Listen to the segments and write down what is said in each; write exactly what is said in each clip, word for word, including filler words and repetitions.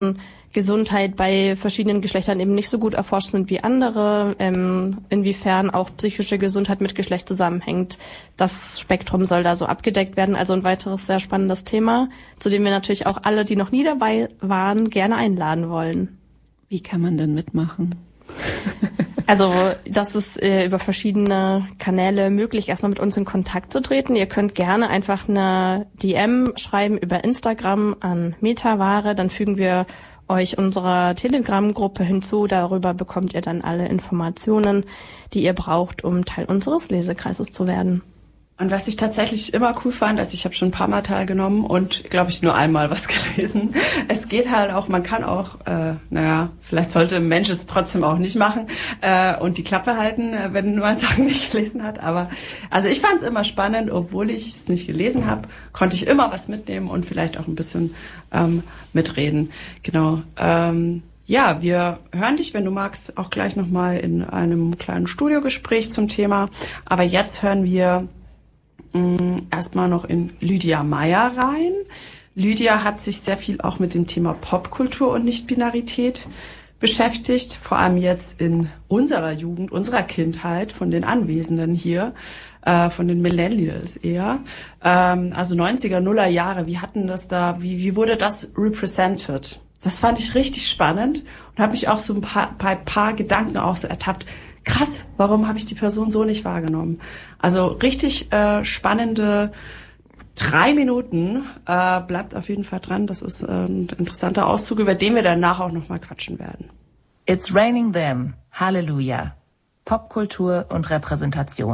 Gesundheit bei verschiedenen Geschlechtern eben nicht so gut erforscht sind wie andere, ähm, inwiefern auch psychische Gesundheit mit Geschlecht zusammenhängt. Das Spektrum soll da so abgedeckt werden, also ein weiteres sehr spannendes Thema, zu dem wir natürlich auch alle, die noch nie dabei waren, gerne einladen wollen. Wie kann man denn mitmachen? Also das ist äh, über verschiedene Kanäle möglich, erstmal mit uns in Kontakt zu treten. Ihr könnt gerne einfach eine D M schreiben über Instagram an Metaware, dann fügen wir euch unserer Telegram-Gruppe hinzu. Darüber bekommt ihr dann alle Informationen, die ihr braucht, um Teil unseres Lesekreises zu werden. Und was ich tatsächlich immer cool fand, also ich habe schon ein paar Mal teilgenommen und, glaube ich, nur einmal was gelesen. Es geht halt auch, man kann auch, äh, naja, vielleicht sollte ein Mensch es trotzdem auch nicht machen äh, und die Klappe halten, äh, wenn man Sachen nicht gelesen hat. Aber also ich fand es immer spannend, obwohl ich es nicht gelesen habe, konnte ich immer was mitnehmen und vielleicht auch ein bisschen ähm, mitreden. Genau. Ähm, Ja, wir hören dich, wenn du magst, auch gleich nochmal in einem kleinen Studiogespräch zum Thema. Aber jetzt hören wir erstmal noch in Lydia Meyer rein. Lydia hat sich sehr viel auch mit dem Thema Popkultur und Nichtbinarität beschäftigt, vor allem jetzt in unserer Jugend, unserer Kindheit, von den Anwesenden hier, äh, von den Millennials eher. Ähm, also neunziger, Nuller Jahre, wie hatten das da, wie, wie wurde das represented? Das fand ich richtig spannend und habe mich auch so ein paar, paar, paar Gedanken auch so ertappt. Krass, warum habe ich die Person so nicht wahrgenommen? Also richtig äh, spannende drei Minuten. Äh, bleibt auf jeden Fall dran. Das ist äh, ein interessanter Auszug, über den wir danach auch nochmal quatschen werden. It's Raining Them. Halleluja. Popkultur und Repräsentation.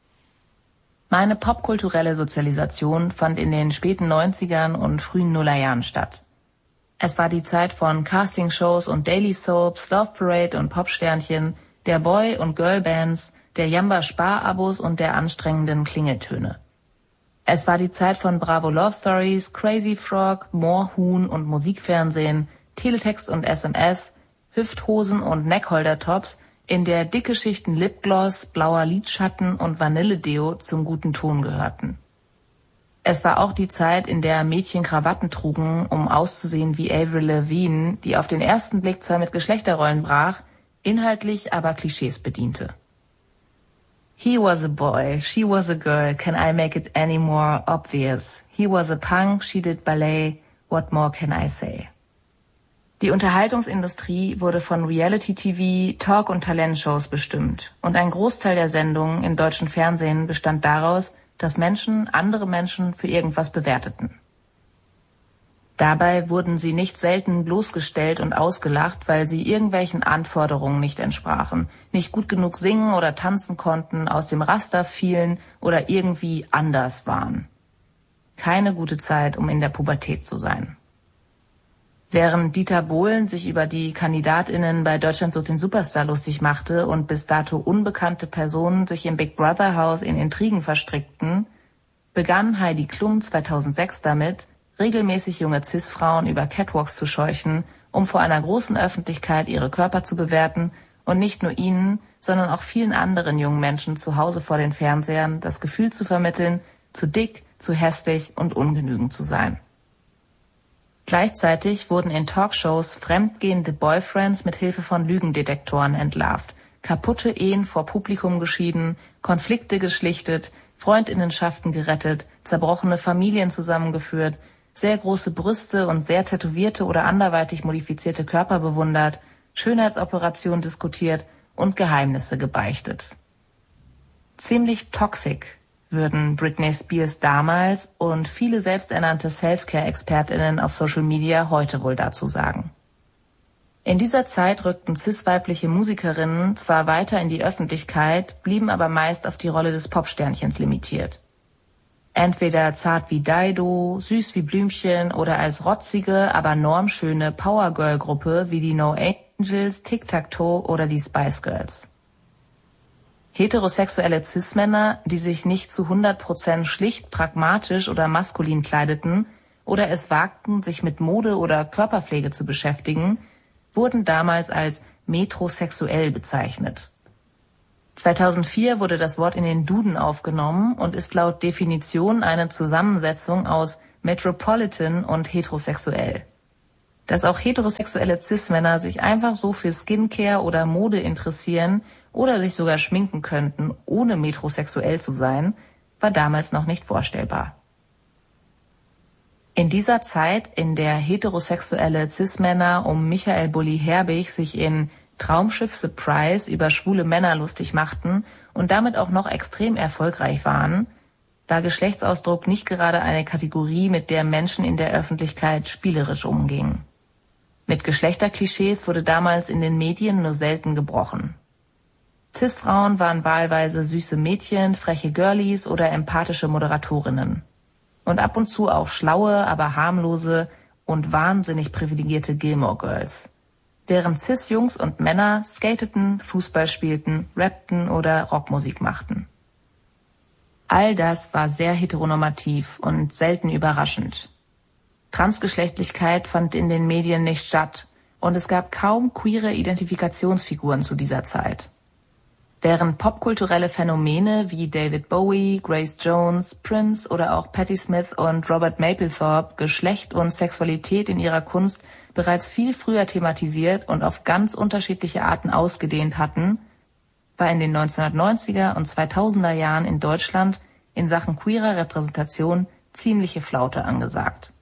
Meine popkulturelle Sozialisation fand in den späten neunzigern und frühen Nullerjahren statt. Es war die Zeit von Castingshows und Daily Soaps, Love Parade und Popsternchen, der Boy- und Girlbands, der Jamba-Spar-Abos und der anstrengenden Klingeltöne. Es war die Zeit von Bravo Love Stories, Crazy Frog, Moorhuhn und Musikfernsehen, Teletext und S M S, Hüfthosen und Neckholder-Tops, in der dicke Schichten Lipgloss, blauer Lidschatten und Vanilledeo zum guten Ton gehörten. Es war auch die Zeit, in der Mädchen Krawatten trugen, um auszusehen wie Avril Lavigne, die auf den ersten Blick zwar mit Geschlechterrollen brach, inhaltlich aber Klischees bediente. He was a boy, she was a girl, can I make it any more obvious? He was a punk, she did ballet, what more can I say? Die Unterhaltungsindustrie wurde von Reality-T V, Talk- und Talentshows bestimmt und ein Großteil der Sendungen im deutschen Fernsehen bestand daraus, dass Menschen andere Menschen für irgendwas bewerteten. Dabei wurden sie nicht selten bloßgestellt und ausgelacht, weil sie irgendwelchen Anforderungen nicht entsprachen, nicht gut genug singen oder tanzen konnten, aus dem Raster fielen oder irgendwie anders waren. Keine gute Zeit, um in der Pubertät zu sein. Während Dieter Bohlen sich über die KandidatInnen bei Deutschland sucht den Superstar lustig machte und bis dato unbekannte Personen sich im Big Brother Haus in Intrigen verstrickten, begann Heidi Klum zweitausendsechs damit, regelmäßig junge Cis-Frauen über Catwalks zu scheuchen, um vor einer großen Öffentlichkeit ihre Körper zu bewerten und nicht nur ihnen, sondern auch vielen anderen jungen Menschen zu Hause vor den Fernsehern das Gefühl zu vermitteln, zu dick, zu hässlich und ungenügend zu sein. Gleichzeitig wurden in Talkshows fremdgehende Boyfriends mit Hilfe von Lügendetektoren entlarvt, kaputte Ehen vor Publikum geschieden, Konflikte geschlichtet, Freundinnenschaften gerettet, zerbrochene Familien zusammengeführt, sehr große Brüste und sehr tätowierte oder anderweitig modifizierte Körper bewundert, Schönheitsoperationen diskutiert und Geheimnisse gebeichtet. Ziemlich toxic würden Britney Spears damals und viele selbsternannte Self-Care-ExpertInnen auf Social Media heute wohl dazu sagen. In dieser Zeit rückten cis-weibliche Musikerinnen zwar weiter in die Öffentlichkeit, blieben aber meist auf die Rolle des Popsternchens limitiert. Entweder zart wie Dido, süß wie Blümchen oder als rotzige, aber normschöne Powergirl-Gruppe wie die No Angels, Tic-Tac-Toe oder die Spice Girls. Heterosexuelle Cis-Männer, die sich nicht zu hundert Prozent schlicht, pragmatisch oder maskulin kleideten oder es wagten, sich mit Mode oder Körperpflege zu beschäftigen, wurden damals als metrosexuell bezeichnet. zweitausendvier wurde das Wort in den Duden aufgenommen und ist laut Definition eine Zusammensetzung aus Metropolitan und heterosexuell. Dass auch heterosexuelle Cis-Männer sich einfach so für Skincare oder Mode interessieren oder sich sogar schminken könnten, ohne metrosexuell zu sein, war damals noch nicht vorstellbar. In dieser Zeit, in der heterosexuelle Cis-Männer um Michael Bulli Herbig sich in Traumschiff Surprise über schwule Männer lustig machten und damit auch noch extrem erfolgreich waren, war Geschlechtsausdruck nicht gerade eine Kategorie, mit der Menschen in der Öffentlichkeit spielerisch umgingen. Mit Geschlechterklischees wurde damals in den Medien nur selten gebrochen. Cis-Frauen waren wahlweise süße Mädchen, freche Girlies oder empathische Moderatorinnen. Und ab und zu auch schlaue, aber harmlose und wahnsinnig privilegierte Gilmore Girls. Während Cis-Jungs und Männer skateten, Fußball spielten, rappten oder Rockmusik machten. All das war sehr heteronormativ und selten überraschend. Transgeschlechtlichkeit fand in den Medien nicht statt und es gab kaum queere Identifikationsfiguren zu dieser Zeit. Während popkulturelle Phänomene wie David Bowie, Grace Jones, Prince oder auch Patti Smith und Robert Mapplethorpe Geschlecht und Sexualität in ihrer Kunst bereits viel früher thematisiert und auf ganz unterschiedliche Arten ausgedehnt hatten, war in den neunzehnhundertneunziger und zweitausender Jahren in Deutschland in Sachen queerer Repräsentation ziemliche Flaute angesagt.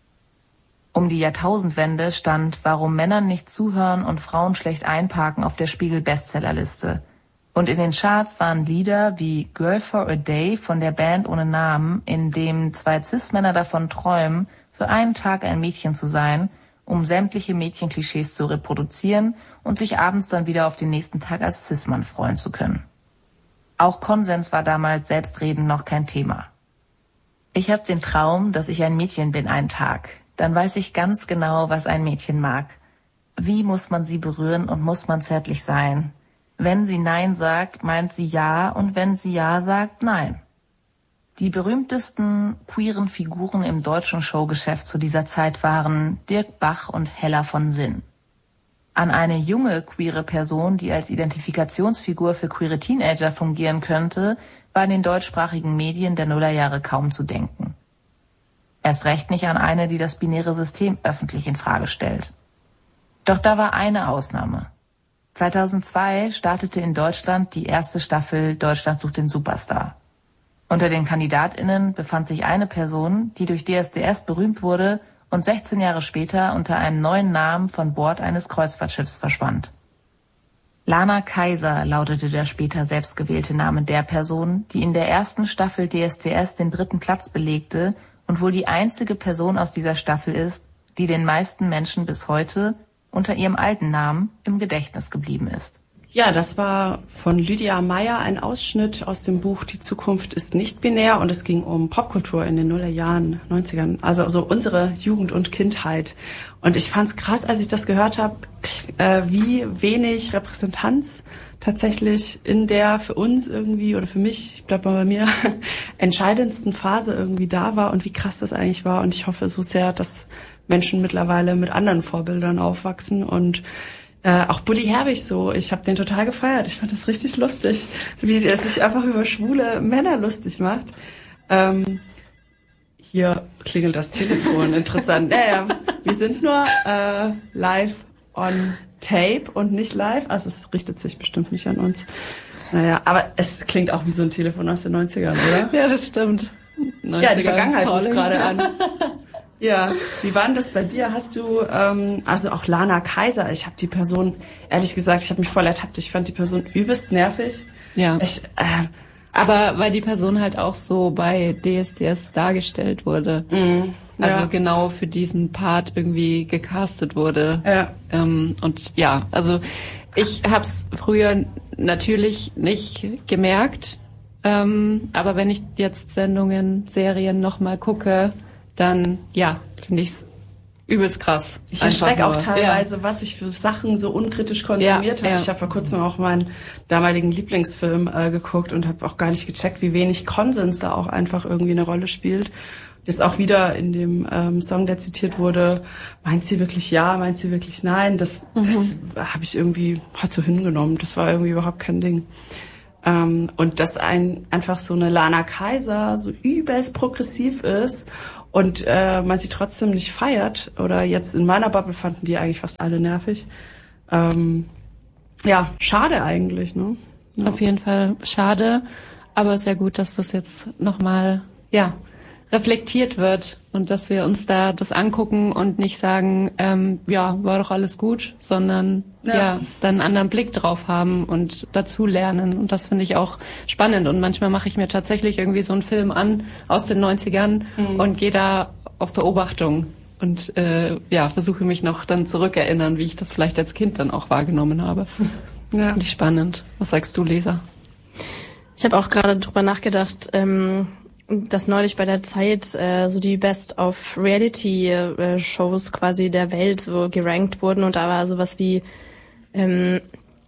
Um die Jahrtausendwende stand Warum Männern nicht zuhören und Frauen schlecht einparken auf der Spiegel-Bestsellerliste. Und in den Charts waren Lieder wie Girl for a Day von der Band ohne Namen, in dem zwei Cis-Männer davon träumen, für einen Tag ein Mädchen zu sein, um sämtliche Mädchenklischees zu reproduzieren und sich abends dann wieder auf den nächsten Tag als Cis-Mann freuen zu können. Auch Konsens war damals selbstredend noch kein Thema. Ich habe den Traum, dass ich ein Mädchen bin einen Tag. Dann weiß ich ganz genau, was ein Mädchen mag. Wie muss man sie berühren und muss man zärtlich sein? Wenn sie Nein sagt, meint sie Ja und wenn sie Ja sagt, Nein. Die berühmtesten queeren Figuren im deutschen Showgeschäft zu dieser Zeit waren Dirk Bach und Hella von Sinn. An eine junge queere Person, die als Identifikationsfigur für queere Teenager fungieren könnte, war in den deutschsprachigen Medien der Nullerjahre kaum zu denken. Erst recht nicht an eine, die das binäre System öffentlich in Frage stellt. Doch da war eine Ausnahme. zweitausendzwei startete in Deutschland die erste Staffel Deutschland sucht den Superstar. Unter den KandidatInnen befand sich eine Person, die durch D S D S berühmt wurde und sechzehn Jahre später unter einem neuen Namen von Bord eines Kreuzfahrtschiffs verschwand. Lana Kaiser lautete der später selbstgewählte Name der Person, die in der ersten Staffel D S D S den dritten Platz belegte und wohl die einzige Person aus dieser Staffel ist, die den meisten Menschen bis heute unter ihrem alten Namen im Gedächtnis geblieben ist. Ja, das war von Lydia Meyer ein Ausschnitt aus dem Buch Die Zukunft ist nicht binär und es ging um Popkultur in den Nullerjahren, neunzigern, also, also unsere Jugend und Kindheit. Und ich fand's krass, als ich das gehört habe, äh, wie wenig Repräsentanz tatsächlich in der für uns irgendwie oder für mich, ich bleib mal bei mir, entscheidendsten Phase irgendwie da war und wie krass das eigentlich war. Und ich hoffe so sehr, dass Menschen mittlerweile mit anderen Vorbildern aufwachsen und äh, auch Bulli Herbig so. Ich habe den total gefeiert. Ich fand das richtig lustig, wie er sich einfach über schwule Männer lustig macht. Ähm, hier klingelt das Telefon. Interessant. Naja, wir sind nur äh, live on tape und nicht live. Also es richtet sich bestimmt nicht an uns. Naja, aber es klingt auch wie so ein Telefon aus den neunzigern, oder? Ja, das stimmt. Ja, die Vergangenheit ruft gerade an. Ja, wie war denn das bei dir? Hast du, ähm, also auch Lana Kaiser, ich habe die Person, ehrlich gesagt, ich habe mich voll ertappt, ich fand die Person übelst nervig. Ja. Ich, äh, Aber weil die Person halt auch so bei D S D S dargestellt wurde. Mm, also ja. genau für diesen Part irgendwie gecastet wurde. Ja. Ähm, und ja, also ich hab's früher natürlich nicht gemerkt. Ähm, aber wenn ich jetzt Sendungen, Serien nochmal gucke, dann, ja, finde ich's übelst krass. Ich erschrecke auch nur. teilweise, ja. was ich für Sachen so unkritisch konsumiert ja, habe. ja. Ich habe vor kurzem auch meinen damaligen Lieblingsfilm äh, geguckt und habe auch gar nicht gecheckt, wie wenig Konsens da auch einfach irgendwie eine Rolle spielt. Jetzt auch wieder in dem ähm, Song, der zitiert wurde, meint sie wirklich ja, meint sie wirklich nein? Das, mhm. das habe ich irgendwie halt so hingenommen. Das war irgendwie überhaupt kein Ding. Ähm, und dass ein einfach so eine Lana Kaiser so übelst progressiv ist und äh, man sie trotzdem nicht feiert, oder jetzt in meiner Bubble fanden die eigentlich fast alle nervig. Ähm, ja, schade eigentlich, ne? Ja. Auf jeden Fall schade, aber es ist ja gut, dass das jetzt nochmal, ja, reflektiert wird und dass wir uns da das angucken und nicht sagen, ähm, ja, war doch alles gut, sondern ja. ja, dann einen anderen Blick drauf haben und dazu lernen. Und das finde ich auch spannend. Und manchmal mache ich mir tatsächlich irgendwie so einen Film an aus den neunzigern mhm. und gehe da auf Beobachtung und äh, ja, versuche mich noch dann zurückerinnern, wie ich das vielleicht als Kind dann auch wahrgenommen habe. Ja. Finde ich spannend. Was sagst du, Lisa? Ich habe auch gerade drüber nachgedacht, ähm, dass neulich bei der Zeit äh, so die Best of Reality äh, Shows quasi der Welt so gerankt wurden, und da war sowas wie ähm,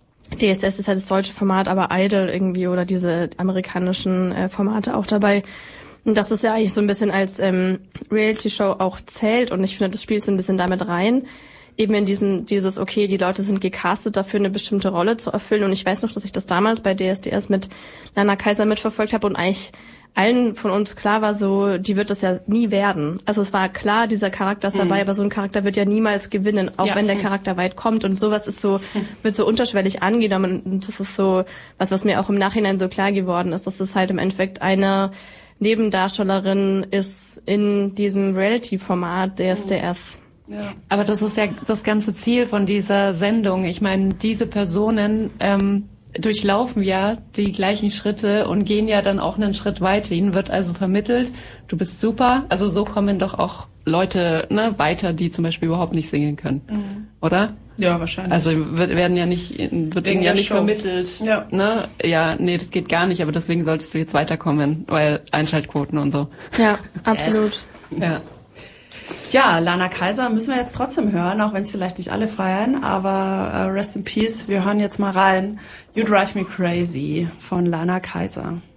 D S S ist halt das deutsche Format, aber Idol irgendwie oder diese amerikanischen äh, Formate auch dabei. Und dass das ja eigentlich so ein bisschen als ähm, Reality Show auch zählt, und ich finde, das spielt so ein bisschen damit rein. Eben in diesen, dieses, okay, die Leute sind gecastet dafür, eine bestimmte Rolle zu erfüllen. Und ich weiß noch, dass ich das damals bei D S D S mit Lana Kaiser mitverfolgt habe und eigentlich allen von uns klar war, so, die wird das ja nie werden. Also es war klar, dieser Charakter ist dabei, mhm. aber so ein Charakter wird ja niemals gewinnen, auch ja. wenn der Charakter weit kommt. Und sowas ist so, wird so unterschwellig angenommen. Und das ist so was, was mir auch im Nachhinein so klar geworden ist, dass das halt im Endeffekt eine Nebendarstellerin ist in diesem Reality-Format D S D S. Ja. Aber das ist ja das ganze Ziel von dieser Sendung. Ich meine, diese Personen ähm, durchlaufen ja die gleichen Schritte und gehen ja dann auch einen Schritt weiter. Ihnen wird also vermittelt, du bist super. Also so kommen doch auch Leute ne, weiter, die zum Beispiel überhaupt nicht singen können, mhm. oder? Ja, wahrscheinlich. Also wird, werden ja nicht, wird ihnen ja nicht Show. vermittelt. Ja. Ne? Ja, nee, das geht gar nicht. Aber deswegen solltest du jetzt weiterkommen, weil Einschaltquoten und so. Ja, absolut. Yes. Ja. Ja, Lana Kaiser müssen wir jetzt trotzdem hören, auch wenn es vielleicht nicht alle feiern, aber uh, rest in peace, wir hören jetzt mal rein. You Drive Me Crazy von Lana Kaiser.